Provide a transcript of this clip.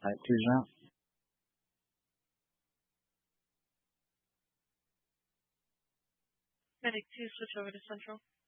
Here's Jean. Medic 2, switch over to Central.